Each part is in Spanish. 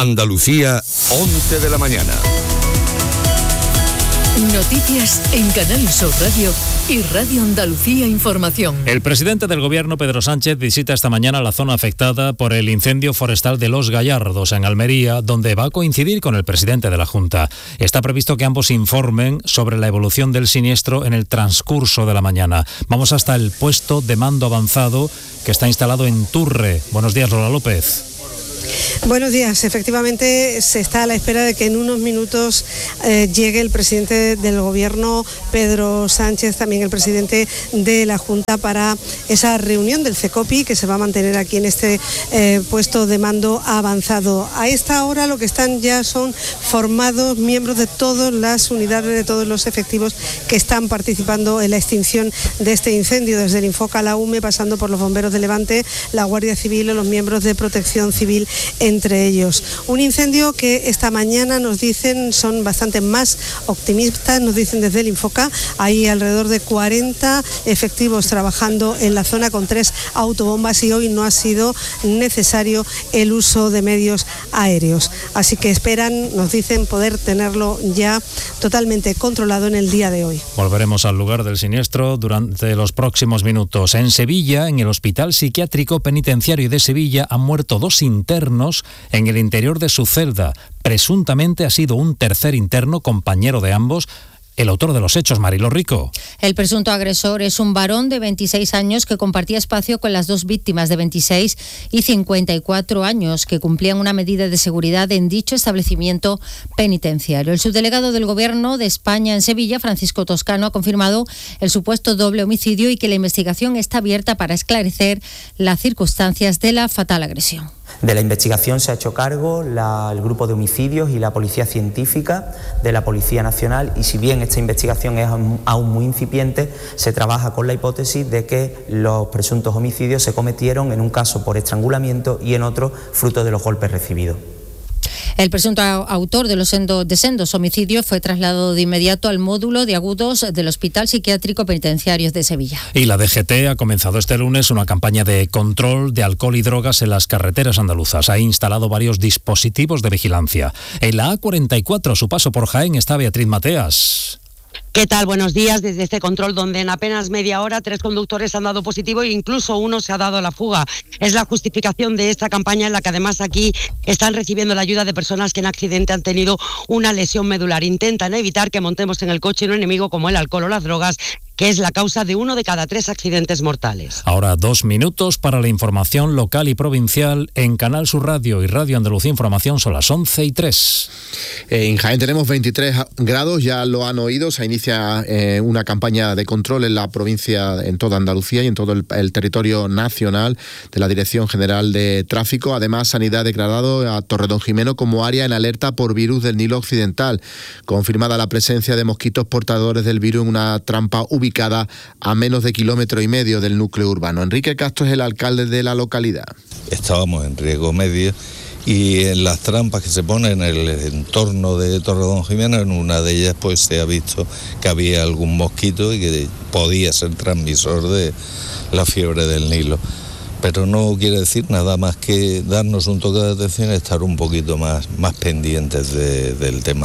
Andalucía, 11 de la mañana. Noticias en Canal Sur Radio y Radio Andalucía Información. El presidente del Gobierno, Pedro Sánchez, visita esta mañana la zona afectada por el incendio forestal de Los Gallardos, en Almería, donde va a coincidir con el presidente de la Junta. Está previsto que ambos informen sobre la evolución del siniestro en el transcurso de la mañana. Vamos hasta el puesto de mando avanzado que está instalado en Turre. Buenos días, Lola López. Buenos días. Efectivamente, se está a la espera de que en unos minutos llegue el presidente del Gobierno, Pedro Sánchez, también el presidente de la Junta, para esa reunión del CECOPI que se va a mantener aquí en este puesto de mando avanzado. A esta hora lo que están ya son formados miembros de todas las unidades, de todos los efectivos que están participando en la extinción de este incendio, desde el Infoca, la UME, pasando por los bomberos de Levante, la Guardia Civil o los miembros de Protección Civil, entre ellos. Un incendio que esta mañana nos dicen son bastante más optimistas, nos dicen desde el Infoca. Hay alrededor de 40 efectivos trabajando en la zona con 3 autobombas y hoy no ha sido necesario el uso de medios aéreos. Así que esperan, nos dicen, poder tenerlo ya totalmente controlado en el día de hoy. Volveremos al lugar del siniestro durante los próximos minutos. En Sevilla, en el Hospital Psiquiátrico Penitenciario de Sevilla, han muerto 2 internos en el interior de su celda. Presuntamente ha sido un tercer interno, compañero de ambos, el autor de los hechos, Mariló Rico. El presunto agresor es un varón de 26 años que compartía espacio con las 2 víctimas de 26 y 54 años que cumplían una medida de seguridad en dicho establecimiento penitenciario. El subdelegado del Gobierno de España en Sevilla, Francisco Toscano, ha confirmado el supuesto doble homicidio y que la investigación está abierta para esclarecer las circunstancias de la fatal agresión. De la investigación se ha hecho cargo el grupo de homicidios y la policía científica de la Policía Nacional, y si bien esta investigación es aún muy incipiente, se trabaja con la hipótesis de que los presuntos homicidios se cometieron en un caso por estrangulamiento y en otro fruto de los golpes recibidos. El presunto autor de los sendos homicidios fue trasladado de inmediato al módulo de agudos del Hospital Psiquiátrico Penitenciario de Sevilla. Y la DGT ha comenzado este lunes una campaña de control de alcohol y drogas en las carreteras andaluzas. Ha instalado varios dispositivos de vigilancia. En la A44, a su paso por Jaén, está Beatriz Mateas. ¿Qué tal? Buenos días. Desde este control, donde en apenas media hora 3 conductores han dado positivo e incluso uno se ha dado a la fuga. Es la justificación de esta campaña, en la que además aquí están recibiendo la ayuda de personas que en accidente han tenido una lesión medular. Intentan evitar que montemos en el coche un enemigo como el alcohol o las drogas, que es la causa de 1 de cada 3 accidentes mortales. Ahora 2 minutos para la información local y provincial en Canal Sur Radio y Radio Andalucía Información. Son las 11:03. En Jaén tenemos 23 grados, ya lo han oído. Se inicia una campaña de control en la provincia, en toda Andalucía y en todo el territorio nacional, de la Dirección General de Tráfico. Además, Sanidad ha declarado a Torredonjimeno como área en alerta por virus del Nilo Occidental. Confirmada la presencia de mosquitos portadores del virus en una trampa ubicada a menos de 1,5 kilómetros del núcleo urbano. Enrique Castro es el alcalde de la localidad. Estábamos en riesgo medio y en las trampas que se ponen en el entorno de Torredonjimeno, en una de ellas pues se ha visto que había algún mosquito y que podía ser transmisor de la fiebre del Nilo. Pero no quiere decir nada más que darnos un toque de atención y estar un poquito más pendientes del tema.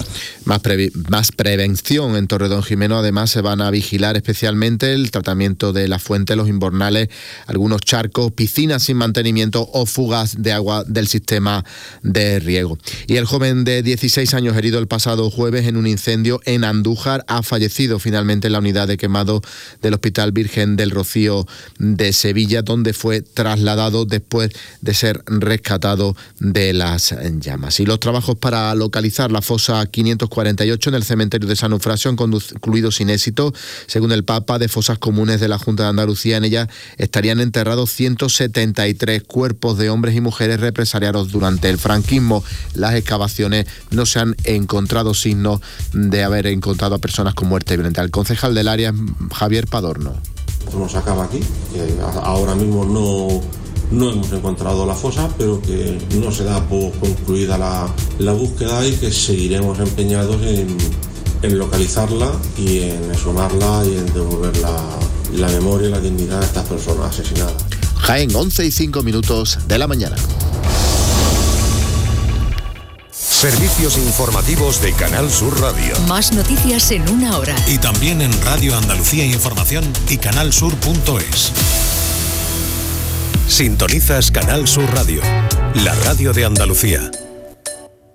Más prevención en Torredonjimeno. Además, se van a vigilar especialmente el tratamiento de la fuente, los invernales, algunos charcos, piscinas sin mantenimiento o fugas de agua del sistema de riego. Y el joven de 16 años herido el pasado jueves en un incendio en Andújar ha fallecido finalmente en la unidad de quemado del Hospital Virgen del Rocío de Sevilla, donde fue trasladado después de ser rescatado de las llamas. Y los trabajos para localizar la fosa 548 en el cementerio de San Eufrasio han concluido sin éxito. Según el Papa de Fosas Comunes de la Junta de Andalucía, en ella estarían enterrados 173 cuerpos de hombres y mujeres represaliados durante el franquismo. Las excavaciones no se han encontrado signos de haber encontrado a personas con muerte violenta. El concejal del área, Javier Padorno. Esto no se acaba aquí, que ahora mismo no hemos encontrado la fosa, pero que no se da por concluida la búsqueda y que seguiremos empeñados en localizarla y en exhumarla y en devolver la memoria y la dignidad de estas personas asesinadas. Jaén, 11:05 de la mañana. Servicios informativos de Canal Sur Radio. Más noticias en una hora. Y también en Radio Andalucía Información y canalsur.es. Sintonizas Canal Sur Radio, la radio de Andalucía.